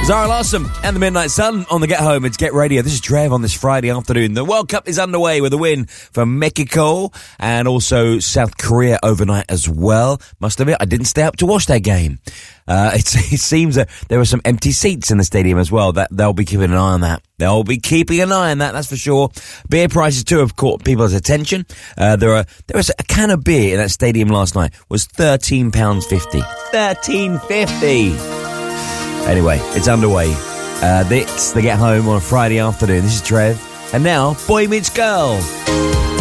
Zara Larsson and the Midnight Sun on the Get Home. It's Get Radio. This is Trev on this Friday afternoon. The World Cup is underway with a win for Mexico and also South Korea overnight as well. Must admit, I didn't stay up to watch that game. It seems that there were some empty seats in the stadium as well. That they'll be keeping an eye on that. They'll be keeping an eye on that, that's for sure. Beer prices too have caught people's attention. There was a can of beer in that stadium last night was £13.50. £13.50. Anyway, it's underway. It's the Get Home on a Friday afternoon. This is Trev. And now, Boy Meets Girl.